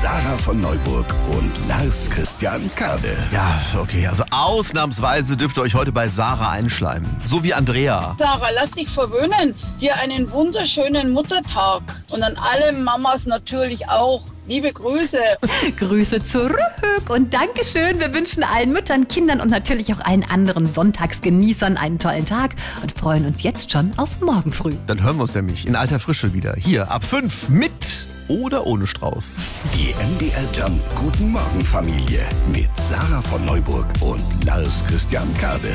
Sarah von Neuburg und Lars Christian Kade. Ja, okay, also ausnahmsweise dürft ihr euch heute bei Sarah einschleimen. So wie Andrea. Sarah, lass dich verwöhnen. Dir einen wunderschönen Muttertag. Und an alle Mamas natürlich auch. Liebe Grüße. Grüße zurück und Dankeschön. Wir wünschen allen Müttern, Kindern und natürlich auch allen anderen Sonntagsgenießern einen tollen Tag und freuen uns jetzt schon auf morgen früh. Dann hören wir uns nämlich in alter Frische wieder. Hier ab 5 mit oder ohne Strauß. Die MDR Jump Guten Morgen Familie mit Sarah von Neuburg und Lars Christian Kade.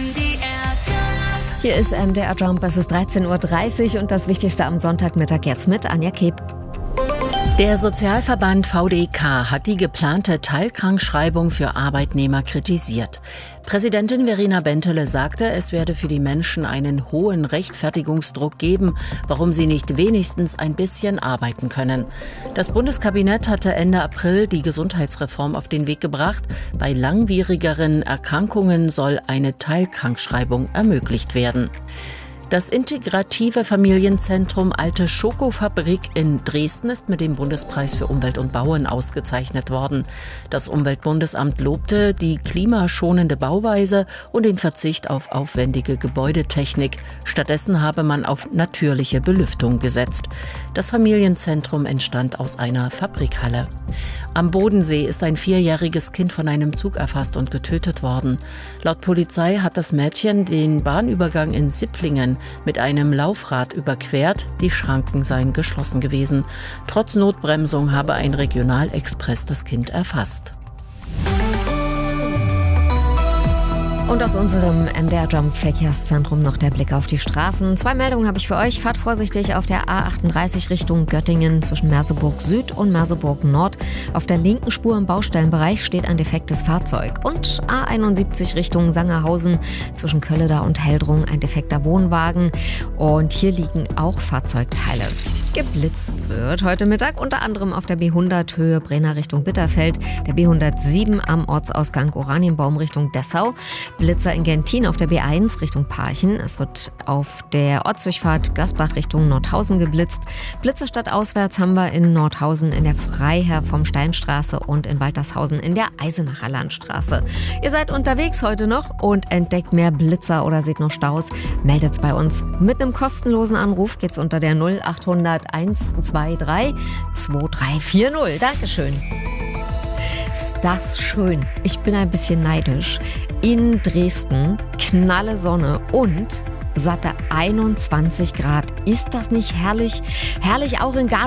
Hier ist MDR Jump, es ist 13.30 Uhr und das Wichtigste am Sonntagmittag jetzt mit Anja Keb. Der Sozialverband VDK hat die geplante Teilkrankschreibung für Arbeitnehmer kritisiert. Präsidentin Verena Bentele sagte, es werde für die Menschen einen hohen Rechtfertigungsdruck geben, warum sie nicht wenigstens ein bisschen arbeiten können. Das Bundeskabinett hatte Ende April die Gesundheitsreform auf den Weg gebracht. Bei langwierigeren Erkrankungen soll eine Teilkrankschreibung ermöglicht werden. Das integrative Familienzentrum Alte Schokofabrik in Dresden ist mit dem Bundespreis für Umwelt und Bauen ausgezeichnet worden. Das Umweltbundesamt lobte die klimaschonende Bauweise und den Verzicht auf aufwendige Gebäudetechnik. Stattdessen habe man auf natürliche Belüftung gesetzt. Das Familienzentrum entstand aus einer Fabrikhalle. Am Bodensee ist ein 4-jähriges Kind von einem Zug erfasst und getötet worden. Laut Polizei hat das Mädchen den Bahnübergang in Sipplingen mit einem Laufrad überquert. Die Schranken seien geschlossen gewesen. Trotz Notbremsung habe ein Regionalexpress das Kind erfasst. Und aus unserem MDR Jump Verkehrszentrum noch der Blick auf die Straßen. 2 Meldungen habe ich für euch. Fahrt vorsichtig auf der A38 Richtung Göttingen zwischen Merseburg Süd und Merseburg Nord. Auf der linken Spur im Baustellenbereich steht ein defektes Fahrzeug. Und A71 Richtung Sangerhausen zwischen Kölleda und Heldrung ein defekter Wohnwagen. Und hier liegen auch Fahrzeugteile. Geblitzt wird heute Mittag unter anderem auf der B100 Höhe Brenner Richtung Bitterfeld, der B107 am Ortsausgang Oranienbaum Richtung Dessau, Blitzer in Gentin auf der B1 Richtung Parchen. Es wird auf der Ortsdurchfahrt Görsbach Richtung Nordhausen geblitzt. Blitzer stadtauswärts haben wir in Nordhausen in der Freiherr vom Steinstraße und in Waltershausen in der Eisenacher Landstraße. Ihr seid unterwegs heute noch und entdeckt mehr Blitzer oder seht noch Staus, meldet's bei uns. Mit einem kostenlosen Anruf geht's unter der 0800 123 2340. Dankeschön. Ist das schön. Ich bin ein bisschen neidisch. In Dresden, knalle Sonne und satte 21 Grad. Ist das nicht herrlich? Herrlich auch in Garten.